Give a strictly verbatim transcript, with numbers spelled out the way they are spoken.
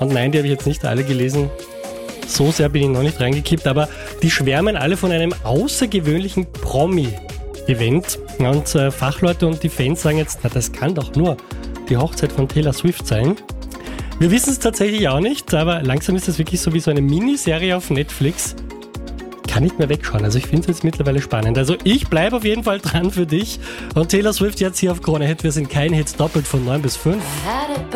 Und nein, die habe ich jetzt nicht alle gelesen. So sehr bin ich noch nicht reingekippt, aber die schwärmen alle von einem außergewöhnlichen Promi-Event. Und äh, Fachleute und die Fans sagen jetzt, na, das kann doch nur die Hochzeit von Taylor Swift sein. Wir wissen es tatsächlich auch nicht, aber langsam ist das wirklich so wie so eine Miniserie auf Netflix. Kann nicht mehr wegschauen. Also ich finde es jetzt mittlerweile spannend. Also ich bleibe auf jeden Fall dran für dich. Und Taylor Swift jetzt hier auf Krone Hit. Wir sind kein Hits doppelt von neun bis fünf.